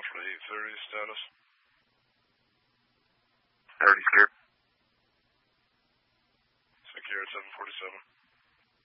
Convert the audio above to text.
for the 830 status. 30 secure. Secure at 747.